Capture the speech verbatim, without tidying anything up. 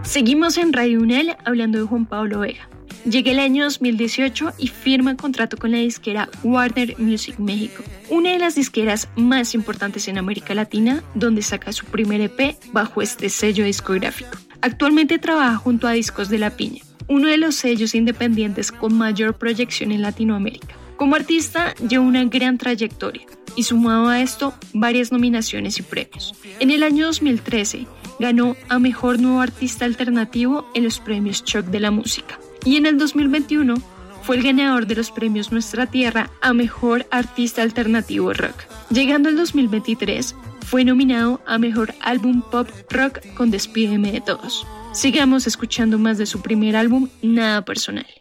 Seguimos en Radio UNEL hablando de Juan Pablo Vega. Llega el año dos mil dieciocho y firma contrato con la disquera Warner Music México, una de las disqueras más importantes en América Latina, donde saca su primer E P bajo este sello discográfico. Actualmente trabaja junto a Discos de la Piña, uno de los sellos independientes con mayor proyección en Latinoamérica. Como artista lleva una gran trayectoria y sumado a esto varias nominaciones y premios. En el año dos mil trece ganó a Mejor Nuevo Artista Alternativo en los premios Choc de la Música. Y en el dos mil veintiuno fue el ganador de los premios Nuestra Tierra a Mejor Artista Alternativo Rock. Llegando al dos mil veintitrés, fue nominado a Mejor Álbum Pop Rock con Despídeme de Todos. Sigamos escuchando más de su primer álbum, Nada Personal.